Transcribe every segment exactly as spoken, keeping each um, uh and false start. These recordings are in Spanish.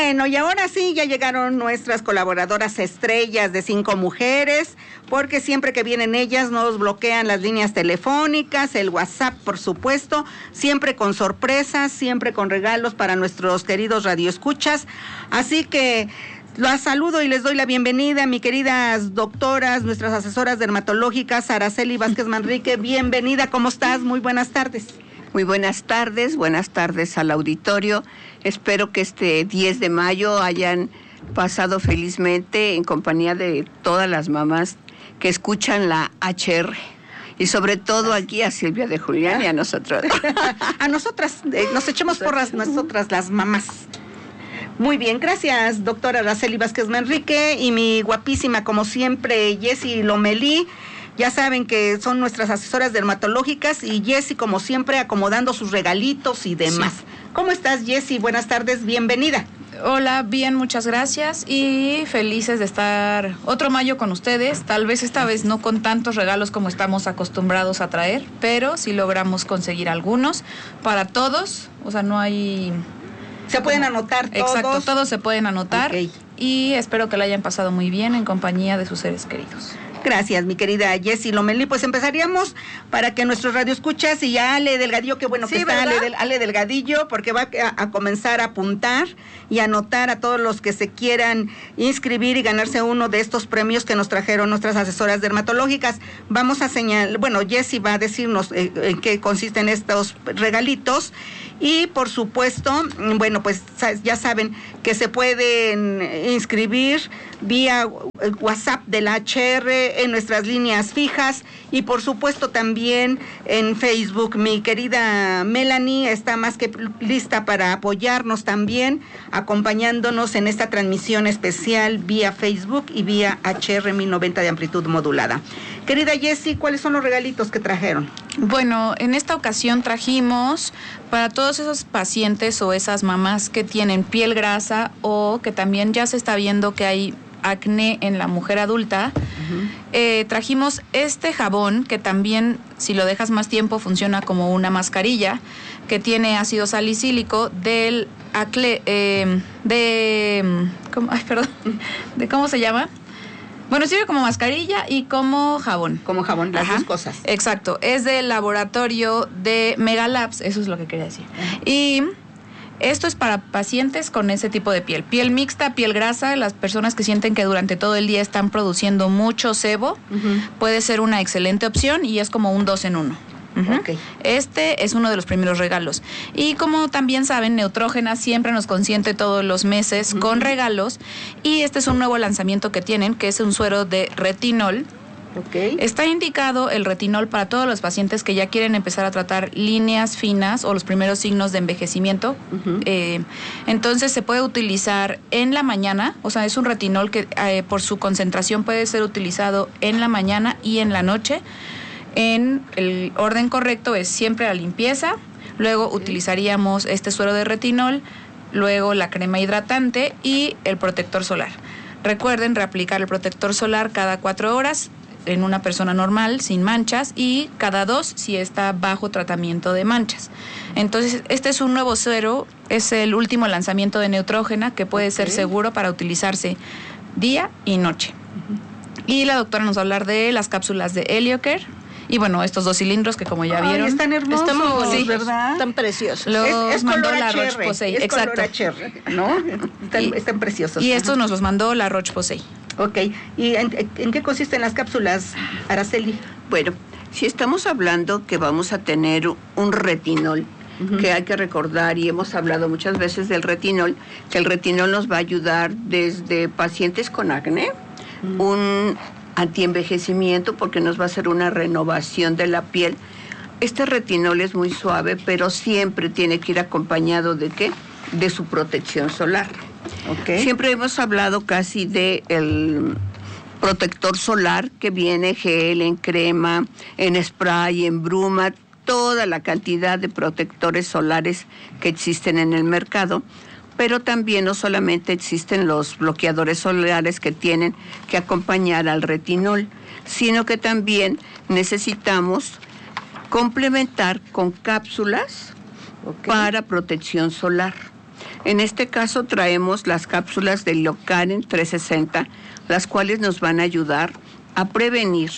Bueno, y ahora sí, ya llegaron nuestras colaboradoras estrellas de Cinco Mujeres, porque siempre que vienen ellas nos bloquean las líneas telefónicas, el WhatsApp, por supuesto, siempre con sorpresas, siempre con regalos para nuestros queridos radioescuchas. Así que las saludo y les doy la bienvenida, mi queridas doctoras, nuestras asesoras dermatológicas, Araceli Vázquez Manrique. Bienvenida, ¿cómo estás? Muy buenas tardes. Muy buenas tardes, buenas tardes al auditorio. Espero que este diez de mayo hayan pasado felizmente en compañía de todas las mamás que escuchan la H R. Y sobre todo aquí a Silvia de Julián y a nosotros. A nosotras, eh, nos echamos porras nosotras las mamás. Muy bien, gracias, doctora Araceli Vázquez Manrique, y mi guapísima, como siempre, Jessie Lomelí. Ya saben que son nuestras asesoras dermatológicas, y Jessie, como siempre, acomodando sus regalitos y demás. Sí. ¿Cómo estás, Jessie? Buenas tardes, bienvenida. Hola, bien, muchas gracias y felices de estar otro mayo con ustedes. Tal vez esta vez no con tantos regalos como estamos acostumbrados a traer, pero sí logramos conseguir algunos para todos. O sea, no hay... Se pueden anotar todos. Exacto, todos se pueden anotar. Okay. Y espero que la hayan pasado muy bien en compañía de sus seres queridos. Gracias, mi querida Jessie Lomelí. Pues empezaríamos para que nuestros radioescuchas y ya Ale Delgadillo, qué bueno sí, que está Ale, del, Ale Delgadillo, porque va a, a comenzar a apuntar y anotar a todos los que se quieran inscribir y ganarse uno de estos premios que nos trajeron nuestras asesoras dermatológicas. Vamos a señalar, bueno, Jessie va a decirnos eh, en qué consisten estos regalitos. Y por supuesto, bueno, pues ya saben que se pueden inscribir vía WhatsApp de la H R en nuestras líneas fijas y por supuesto también en Facebook. Mi querida Melanie está más que lista para apoyarnos también, acompañándonos en esta transmisión especial vía Facebook y vía H R mil noventa de amplitud modulada. Querida Jessie, ¿cuáles son los regalitos que trajeron? Bueno, en esta ocasión trajimos para todos esos pacientes o esas mamás que tienen piel grasa o que también ya se está viendo que hay acné en la mujer adulta, uh-huh. eh, trajimos este jabón que también, si lo dejas más tiempo, funciona como una mascarilla, que tiene ácido salicílico del acné, eh, de, ¿cómo? Ay, perdón, de ¿cómo se llama? Bueno, sirve como mascarilla y como jabón. Como jabón, las Ajá. dos cosas. Exacto, es del laboratorio de Megalabs, eso es lo que quería decir. Uh-huh. Y esto es para pacientes con ese tipo de piel. Piel mixta, piel grasa, las personas que sienten que durante todo el día están produciendo mucho sebo, uh-huh. puede ser una excelente opción y es como un dos en uno. Uh-huh. Okay. Este es uno de los primeros regalos. Y como también saben, Neutrógena siempre nos consiente todos los meses uh-huh. con regalos. Y este es un nuevo lanzamiento que tienen, que es un suero de retinol. Okay. Está indicado el retinol para todos los pacientes que ya quieren empezar a tratar líneas finas o los primeros signos de envejecimiento. Uh-huh. Eh, entonces se puede utilizar en la mañana, o sea, es un retinol que eh, por su concentración puede ser utilizado en la mañana y en la noche. En el orden correcto es siempre la limpieza, luego okay. utilizaríamos este suero de retinol, luego la crema hidratante y el protector solar. Recuerden reaplicar el protector solar cada cuatro horas en una persona normal, sin manchas, y cada dos si está bajo tratamiento de manchas. Entonces, este es un nuevo suero, es el último lanzamiento de Neutrógena que puede okay. ser seguro para utilizarse día y noche. Uh-huh. Y la doctora nos va a hablar de las cápsulas de Heliocare. Y bueno, estos dos cilindros que como ya Ay, vieron... están hermosos, están muy bonitos, sí, ¿verdad? Están preciosos. Los es es mandó color la H R, Roche-Posay, es exacto. color H R, ¿no? Están, y, están preciosos. Y estos nos los mandó la Roche-Posay. Ok, ¿y en, en qué consisten las cápsulas, Araceli? Bueno, si estamos hablando que vamos a tener un retinol, uh-huh. que hay que recordar, y hemos hablado muchas veces del retinol, que el retinol nos va a ayudar desde pacientes con acné, uh-huh. un antienvejecimiento porque nos va a hacer una renovación de la piel. Este retinol es muy suave, pero siempre tiene que ir acompañado de ¿qué? De su protección solar. Okay. Siempre hemos hablado casi de el protector solar que viene gel, en crema, en spray, en bruma, toda la cantidad de protectores solares que existen en el mercado. Pero también no solamente existen los bloqueadores solares que tienen que acompañar al retinol, sino que también necesitamos complementar con cápsulas okay. para protección solar. En este caso traemos las cápsulas de Liocaren trescientos sesenta, las cuales nos van a ayudar a prevenir.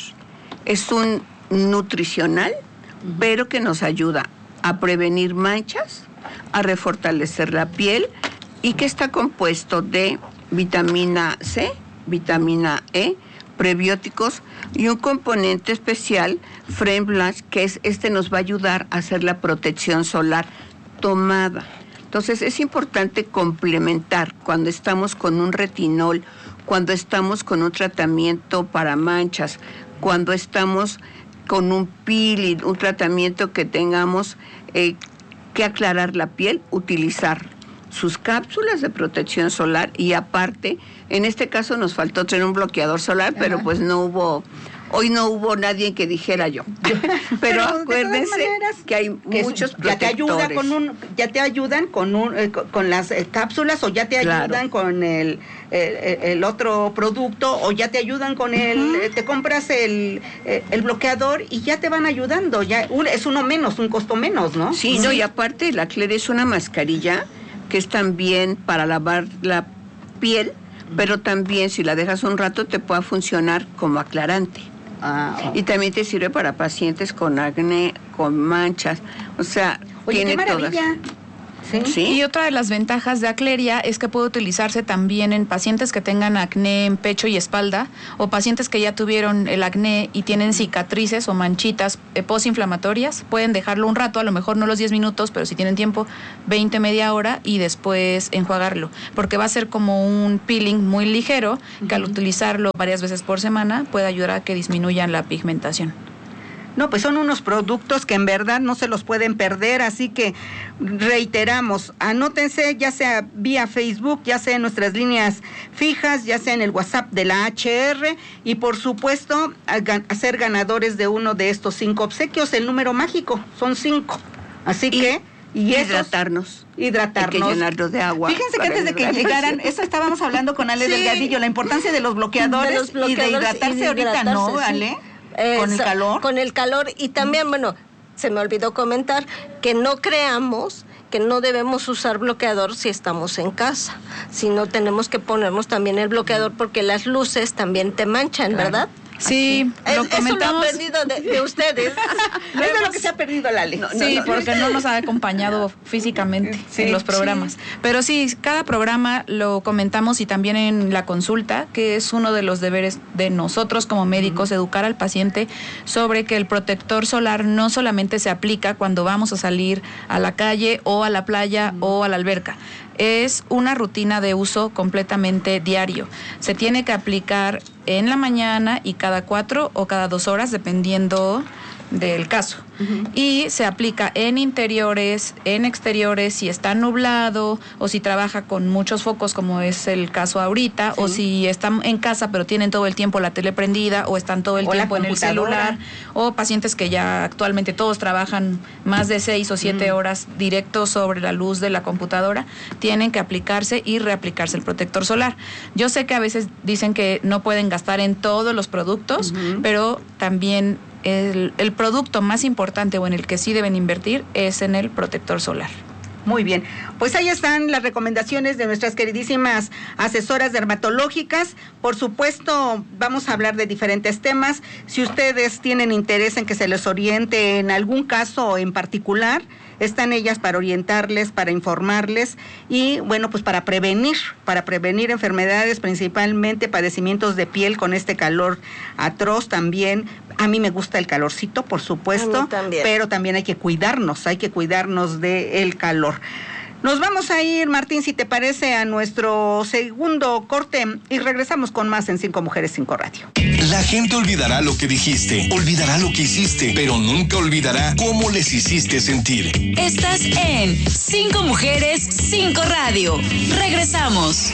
Es un nutricional, uh-huh. pero que nos ayuda a prevenir manchas, a refortalecer la piel y que está compuesto de vitamina C, vitamina E, prebióticos y un componente especial, Frame Blanche, que es este nos va a ayudar a hacer la protección solar tomada. Entonces es importante complementar cuando estamos con un retinol, cuando estamos con un tratamiento para manchas, cuando estamos con un peeling, un tratamiento que tengamos eh, que aclarar la piel, utilizar sus cápsulas de protección solar y aparte, en este caso nos faltó tener un bloqueador solar, Ajá. pero pues no hubo, hoy no hubo nadie que dijera yo. Pero, pero acuérdense maneras, que hay que muchos protectores. Ya te ayuda con un, ya te ayudan con un, eh, con las eh, cápsulas o ya te ayudan claro. con el, el, el otro producto o ya te ayudan con el, uh-huh. eh, te compras el, eh, el bloqueador y ya te van ayudando. Ya un, es uno menos, un costo menos, ¿no? Sí, sí. no y aparte la Clere es una mascarilla que es también para lavar la piel, pero también si la dejas un rato te puede funcionar como aclarante. Ah, okay. Y también te sirve para pacientes con acné, con manchas, o sea, Oye, tiene qué maravilla. todas. ¿Sí? ¿Sí? Y otra de las ventajas de Acleria es que puede utilizarse también en pacientes que tengan acné en pecho y espalda o pacientes que ya tuvieron el acné y tienen cicatrices o manchitas eh, postinflamatorias. Pueden dejarlo un rato, a lo mejor no los diez minutos, pero si tienen tiempo, veinte, media hora y después enjuagarlo, porque va a ser como un peeling muy ligero que uh-huh. al utilizarlo varias veces por semana puede ayudar a que disminuyan la pigmentación. No, pues son unos productos que en verdad no se los pueden perder, así que reiteramos, anótense ya sea vía Facebook, ya sea en nuestras líneas fijas, ya sea en el WhatsApp de la H R y por supuesto a, a ser ganadores de uno de estos cinco obsequios, el número mágico, son cinco, así y, que... Y hidratarnos. Hidratarnos. Hay que llenarnos de agua. Fíjense que antes de que llegaran, eso estábamos hablando con Ale sí. Delgadillo, la importancia de los bloqueadores, de los bloqueadores y de hidratarse, y de hidratarse ahorita, ¿no, sí. Ale? Con el calor. Con el calor y también, bueno, se me olvidó comentar que no creamos que no debemos usar bloqueador si estamos en casa, sino tenemos que ponernos también el bloqueador porque las luces también te manchan, claro. ¿verdad? Sí, es, lo comentamos. Eso lo he aprendido de, de ustedes. Eso es lo que se ha perdido, Lali. No, sí, no, no, porque no nos ha acompañado físicamente sí, en los programas. Sí. Pero sí, cada programa lo comentamos y también en la consulta, que es uno de los deberes de nosotros como médicos, uh-huh. educar al paciente sobre que el protector solar no solamente se aplica cuando vamos a salir a la calle o a la playa uh-huh. o a la alberca. Es una rutina de uso completamente diario. Se tiene que aplicar en la mañana y cada cuatro o cada dos horas, dependiendo del caso. Uh-huh. Y se aplica en interiores, en exteriores, si está nublado o si trabaja con muchos focos, como es el caso ahorita, sí. o si están en casa pero tienen todo el tiempo la tele prendida o están todo el o tiempo en el celular, o pacientes que ya actualmente todos trabajan más de seis o siete uh-huh. horas directo sobre la luz de la computadora, tienen que aplicarse y reaplicarse el protector solar. Yo sé que a veces dicen que no pueden gastar en todos los productos, uh-huh. pero también El, el producto más importante o en el que sí deben invertir es en el protector solar. Muy bien, pues ahí están las recomendaciones de nuestras queridísimas asesoras dermatológicas. Por supuesto, vamos a hablar de diferentes temas. Si ustedes tienen interés en que se les oriente en algún caso en particular, están ellas para orientarles, para informarles y, bueno, pues para prevenir, para prevenir enfermedades, principalmente padecimientos de piel con este calor atroz también. A mí me gusta el calorcito, por supuesto, también. Pero también hay que cuidarnos, hay que cuidarnos del calor. Nos vamos a ir, Martín, si te parece, a nuestro segundo corte y regresamos con más en Cinco Mujeres, Cinco Radio. La gente olvidará lo que dijiste, olvidará lo que hiciste, pero nunca olvidará cómo les hiciste sentir. Estás en Cinco Mujeres, Cinco Radio. Regresamos.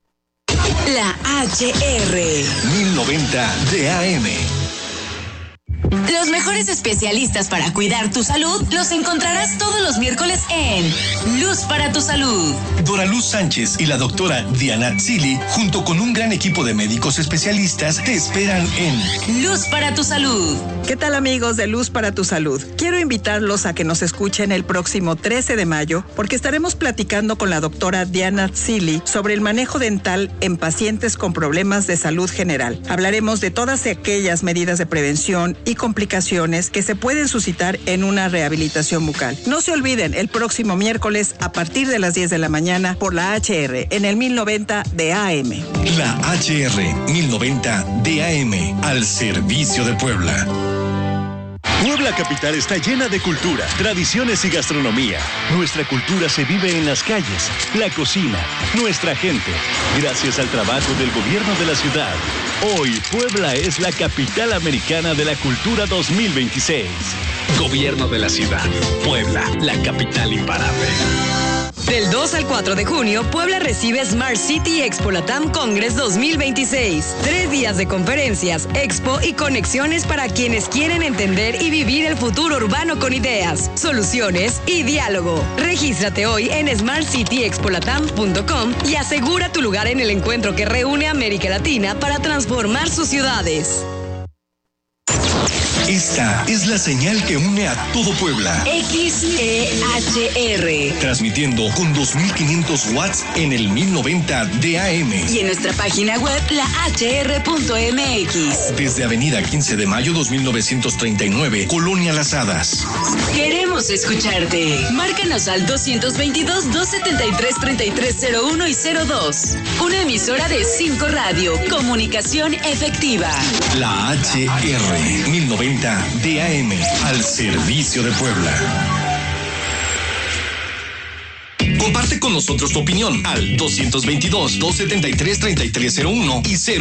La H R mil noventa de A M. Los mejores especialistas para cuidar tu salud los encontrarás todos los miércoles en Luz para tu Salud. Dora Luz Sánchez y la doctora Diana Tzili, junto con un gran equipo de médicos especialistas, te esperan en Luz para tu Salud. ¿Qué tal, amigos de Luz para tu Salud? Quiero invitarlos a que nos escuchen el próximo trece de mayo, porque estaremos platicando con la doctora Diana Tzili sobre el manejo dental en pacientes con problemas de salud general. Hablaremos de todas aquellas medidas de prevención y complicaciones que se pueden suscitar en una rehabilitación bucal. No se olviden, el próximo miércoles a partir de las diez de la mañana por la H R en el mil noventa de A M. La H R mil noventa de A M, al servicio de Puebla. Puebla Capital está llena de cultura, tradiciones y gastronomía. Nuestra cultura se vive en las calles, la cocina, nuestra gente. Gracias al trabajo del gobierno de la ciudad. Hoy, Puebla es la capital americana de la cultura dos mil veintiséis. Gobierno de la ciudad. Puebla, la capital imparable. Del dos al cuatro de junio, Puebla recibe Smart City Expo Latam Congress dos mil veintiséis. Tres días de conferencias, expo y conexiones para quienes quieren entender y vivir el futuro urbano con ideas, soluciones y diálogo. Regístrate hoy en smart city expo latam punto com y asegura tu lugar en el encuentro que reúne a América Latina para transformar sus ciudades. Esta es la señal que une a todo Puebla. X E H R. Transmitiendo con dos mil quinientos watts en el mil noventa de A M. Y en nuestra página web, la H R punto M X. Desde Avenida quince de mayo dos mil novecientos treinta y nueve, Colonia Las Hadas. Queremos escucharte. Márcanos al dos dos dos, dos siete tres, tres tres cero uno y cero dos. Una emisora de cinco Radio. Comunicación efectiva. La H R mil noventa de A M, al servicio de Puebla. Comparte con nosotros tu opinión al dos dos dos, dos siete tres, tres tres cero uno y cero.